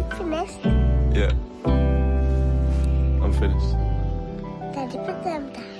Finished? Yeah. I'm finished. Daddy, put them down.